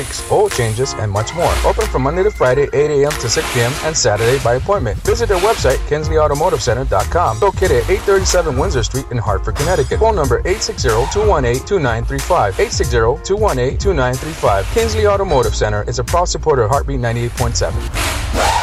brakes, oil changes, and much more. Open from Monday to Friday, 8 a.m. to 6 p.m. and Saturday by appointment. Visit their website, KinsleyAutomotiveCenter.com. Located at 837 Windsor Street in Hartford, Connecticut. Phone number 860-218-2935. 860-218-2935. Kinsley Automotive Center is a proud supporter of Heartbeat 98.7.